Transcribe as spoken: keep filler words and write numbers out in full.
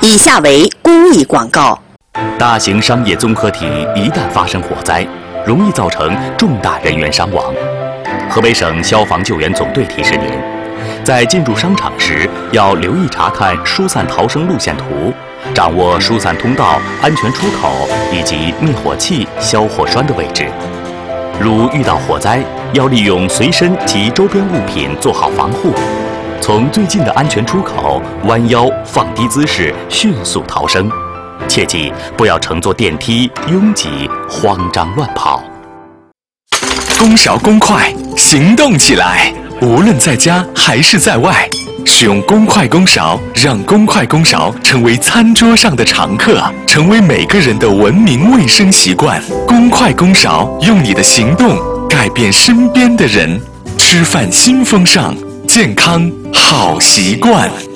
以下为公益广告。 大型商业综合体一旦发生火灾，容易造成重大人员伤亡。河北省消防救援总队提示您，在进入商场时要留意查看疏散逃生路线图，掌握疏散通道、安全出口以及灭火器、消火栓的位置。如遇到火灾，要利用随身及周边物品做好防护，从最近的安全出口弯腰放低姿势迅速逃生。切记不要乘坐电梯拥挤慌张乱跑。 公勺公筷，行动起来！无论在家还是在外，使用公筷公勺，让公筷公勺成为餐桌上的常客，成为每个人的文明卫生习惯。公筷公勺，用你的行动改变身边的人。吃饭新风尚，健康好习惯。